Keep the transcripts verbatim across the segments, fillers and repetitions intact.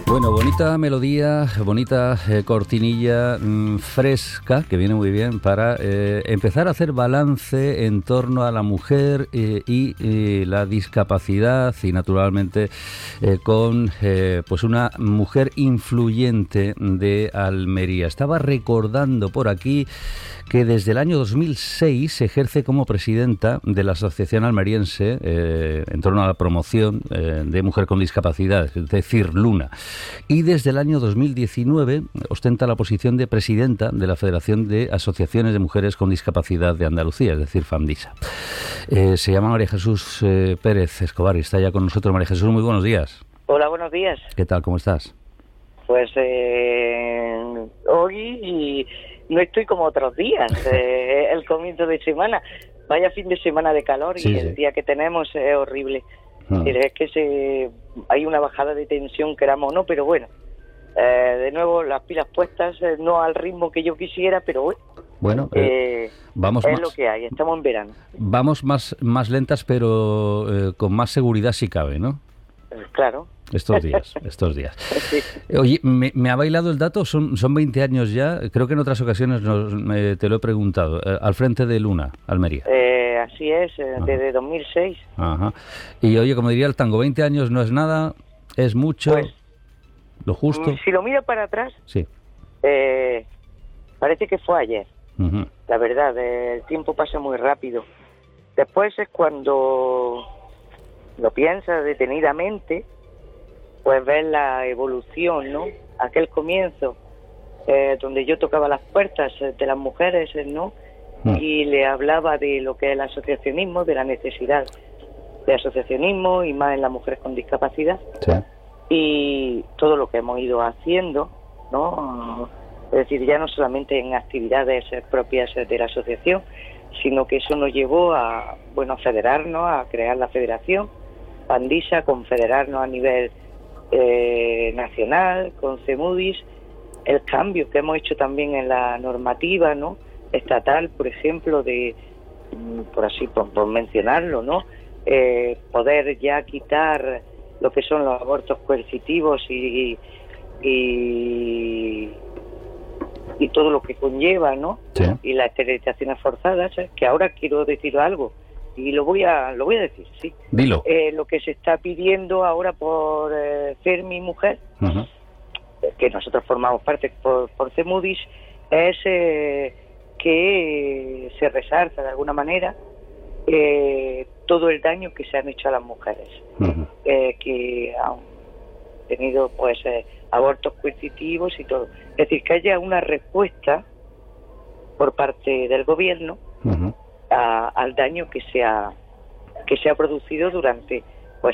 Bueno, bonita melodía, bonita eh, cortinilla mmm, fresca, que viene muy bien para eh, empezar a hacer balance en torno a la mujer eh, y eh, la discapacidad y naturalmente eh, con eh, pues una mujer influyente de Almería. Estaba recordando por aquí que desde el año dos mil seis ejerce como presidenta de la Asociación Almeriense eh, en torno a la promoción eh, de mujer con discapacidad, es decir, Luna. Y desde el año dos mil diecinueve ostenta la posición de presidenta de la Federación de Asociaciones de Mujeres con Discapacidad de Andalucía, es decir, FAMDISA. Eh, se llama María Jesús eh, Pérez Escobar y está ya con nosotros. María Jesús, muy buenos días. Hola, buenos días. ¿Qué tal? ¿Cómo estás? Pues eh, hoy no estoy como otros días, eh, el comienzo de semana. Vaya fin de semana de calor y sí, el sí. día que tenemos es horrible. Ah. Es que se, hay una bajada de tensión, queramos o no, pero bueno, eh, de nuevo las pilas puestas, eh, no al ritmo que yo quisiera, pero bueno, bueno eh, eh, vamos es más, lo que hay, estamos en verano. Vamos más, más lentas, pero eh, con más seguridad si cabe, ¿no? Eh, claro. Estos días, estos días. Sí. Oye, me, me ha bailado el dato, son, son veinte años ya, creo que en otras ocasiones nos, me, te lo he preguntado, eh, al frente de Luna, Almería. Eh, así es, eh, desde dos mil seis. Ajá. Y oye, como diría el tango, veinte años no es nada, es mucho, pues, lo justo. Si lo miro para atrás, sí. eh, parece que fue ayer. Uh-huh. La verdad, eh, el tiempo pasa muy rápido. Después es cuando lo piensas detenidamente, pues ver la evolución, ¿no? Aquel comienzo eh, donde yo tocaba las puertas de las mujeres, ¿no? Mm. Y le hablaba de lo que es el asociacionismo, de la necesidad de asociacionismo y más en las mujeres con discapacidad. Sí. Y todo lo que hemos ido haciendo, ¿no? Es decir, ya no solamente en actividades propias de la asociación, sino que eso nos llevó a, bueno, a federarnos, a crear la federación FAMDISA, confederarnos a nivel Eh, nacional, con CEMUDIS, el cambio que hemos hecho también en la normativa, ¿no? Estatal, por ejemplo, de, por así, por, por mencionarlo, ¿no? Eh, poder ya quitar lo que son los abortos coercitivos y, y, y todo lo que conlleva, ¿no? Sí. Y las esterilizaciones forzadas, ¿eh? Que ahora quiero decir algo. Y lo voy a lo voy a decir, sí. Dilo. Eh, lo que se está pidiendo ahora por eh, Fermi Mujer, uh-huh. que nosotros formamos parte por, por CEMUDIS, es eh, que se resarza de alguna manera eh, todo el daño que se han hecho a las mujeres, uh-huh. eh, que han tenido pues eh, abortos coercitivos y todo. Es decir, que haya una respuesta por parte del gobierno uh-huh. A, al daño que se ha que se ha producido durante pues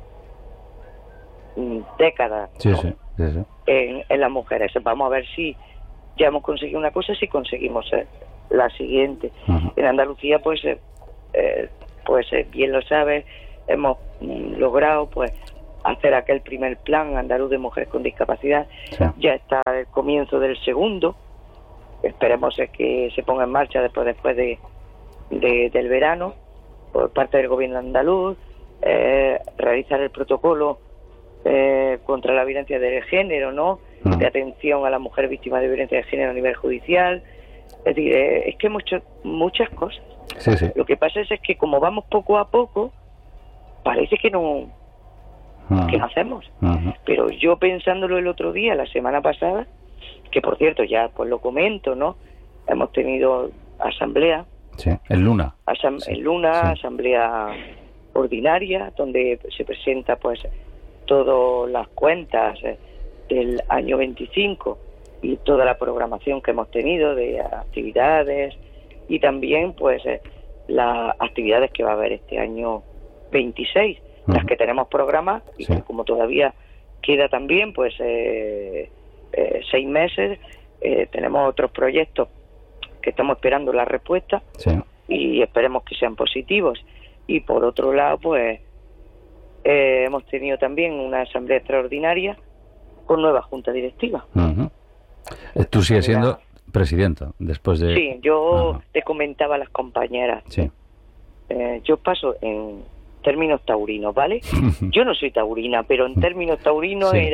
décadas, sí, ¿no? sí, sí, sí. En, en las mujeres. Vamos a ver si ya hemos conseguido una cosa, si conseguimos eh, la siguiente. Uh-huh. En Andalucía, pues eh, eh, pues eh, bien lo sabes, hemos mm, logrado pues hacer aquel primer plan andaluz de mujeres con discapacidad. Sí. Ya está el comienzo del segundo. Esperemos eh, que se ponga en marcha después después de De, del verano por parte del gobierno andaluz, eh, realizar el protocolo eh, contra la violencia de género, ¿no? Uh-huh. De atención a las mujeres víctimas de violencia de género a nivel judicial. Es decir, eh, es que hemos hecho muchas cosas. Sí, sí. Lo que pasa es, es que como vamos poco a poco, parece que no uh-huh. que no hacemos. Uh-huh. Pero yo pensándolo el otro día, la semana pasada, que por cierto ya pues lo comento, ¿no? Hemos tenido asamblea. Sí, en Luna. Asam- sí. En Luna, sí. asamblea ordinaria, donde se presenta pues todas las cuentas eh, del año veinticinco y toda la programación que hemos tenido de actividades y también pues eh, las actividades que va a haber este año veintiséis, uh-huh. las que tenemos programadas y sí. como todavía queda también pues eh, eh, seis meses, eh, tenemos otros proyectos que estamos esperando la respuesta sí. y esperemos que sean positivos. Y por otro lado, pues eh, hemos tenido también una asamblea extraordinaria con nueva junta directiva. Uh-huh. Tú sigues siendo la... presidenta después de... Sí, yo Ajá. te comentaba a las compañeras. Sí. Eh, yo paso en términos taurinos, ¿vale? Yo no soy taurina, pero en términos taurinos sí. era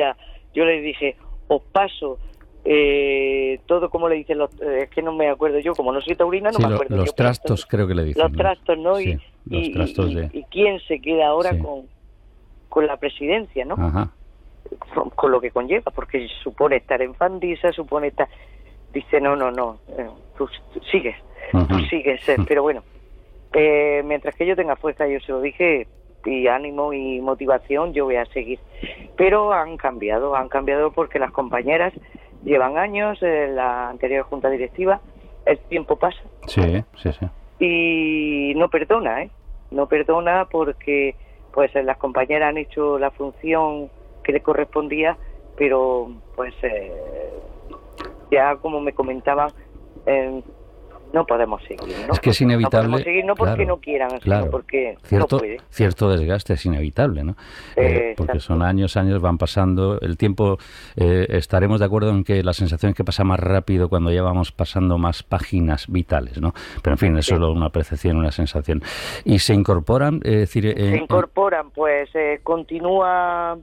yo les dije, os paso eh, todo como le dicen los... Es que no me acuerdo yo, como no soy taurina, no sí, me lo, acuerdo. Los yo, trastos entonces, creo que le dicen. Los ¿no? trastos, ¿no? Sí, y, los y, trastos y, de... y quién se queda ahora sí. con, con la presidencia, ¿no? Ajá. Con, con lo que conlleva, porque supone estar en Fandisa, supone estar... Dice, no, no, no, eh, tú, tú sigues, Uh-huh. tú sigues, eh, pero bueno, eh, mientras que yo tenga fuerza, yo se lo dije, y ánimo y motivación, yo voy a seguir. Pero han cambiado, han cambiado porque las compañeras llevan años en la anterior junta directiva, el tiempo pasa. Sí, sí, sí. Y no perdona, ¿eh? No perdona porque pues las compañeras han hecho la función que le correspondía, pero pues eh, ya como me comentaban, eh, no podemos seguir, ¿no? Es que es inevitable. No podemos seguir no porque claro, no quieran, claro, sino porque cierto, no puede. Cierto desgaste es inevitable, ¿no? Eh, porque son años, años van pasando, el tiempo, eh, estaremos de acuerdo en que la sensación es que pasa más rápido cuando ya vamos pasando más páginas vitales, ¿no? Pero en fin, es sí. solo una apreciación, una sensación. ¿Y se incorporan? Es decir, eh, se incorporan, pues eh, continúa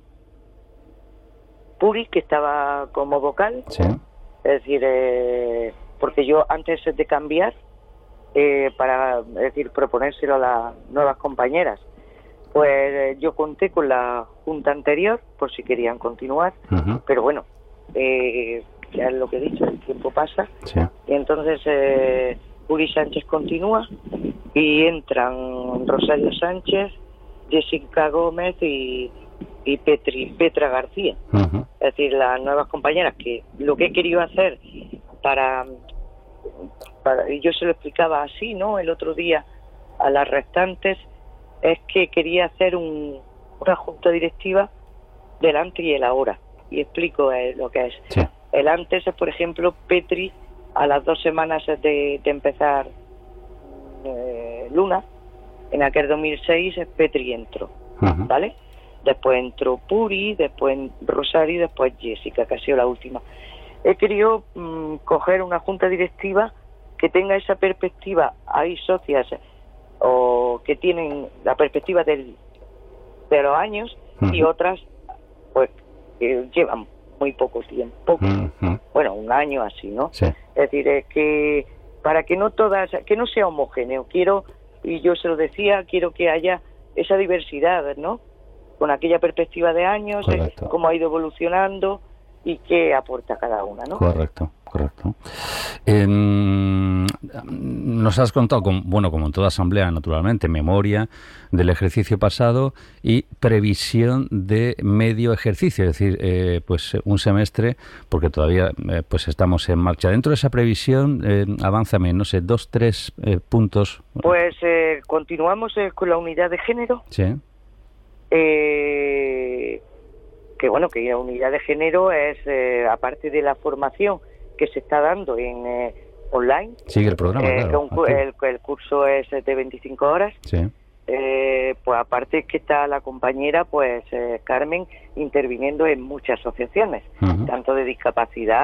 Puri, que estaba como vocal, sí. Es decir, eh, porque yo antes de cambiar, eh, para es decir, proponérselo a las nuevas compañeras, pues eh, yo conté con la junta anterior, por si querían continuar, Uh-huh. pero bueno, eh, ya es lo que he dicho, el tiempo pasa, sí. y entonces eh, Puri Sánchez continúa, y entran Rosario Sánchez, Jessica Gómez y... y Petri, Petra García, Uh-huh. es decir, las nuevas compañeras, que lo que he querido hacer para, para, y yo se lo explicaba así, ¿no?, el otro día a las restantes, es que quería hacer un, una junta directiva del antes y el ahora, y explico eh, lo que es. Sí. El antes es, por ejemplo, Petri, a las dos semanas de, de empezar eh, Luna, en aquel dos mil seis, Petri entró, Uh-huh. ¿vale? Después entró Puri, después Rosario y después Jessica, que ha sido la última. He querido mmm, coger una junta directiva que tenga esa perspectiva. Hay socias o que tienen la perspectiva del, de los años uh-huh. y otras pues que llevan muy poco tiempo, uh-huh. bueno, un año así, ¿no? Sí. Es decir, es que para que no todas, que no sea homogéneo, quiero, y yo se lo decía, quiero que haya esa diversidad, ¿no?, con aquella perspectiva de años, eh, cómo ha ido evolucionando y qué aporta cada una, ¿no? Correcto, correcto. Eh, nos has contado, con, bueno, como en toda asamblea, naturalmente, memoria del ejercicio pasado y previsión de medio ejercicio, es decir, eh, pues un semestre, porque todavía eh, pues estamos en marcha. Dentro de esa previsión, eh, avánzame, no sé, dos, tres eh, puntos. Pues eh, continuamos eh, con la unidad de género. Sí. Eh, que bueno, que la unidad de género es, eh, aparte de la formación que se está dando en eh, online, sigue el programa, eh, claro, un, el, el curso es de veinticinco horas, sí. eh, pues aparte que está la compañera, pues eh, Carmen, interviniendo en muchas asociaciones, uh-huh. tanto de discapacidad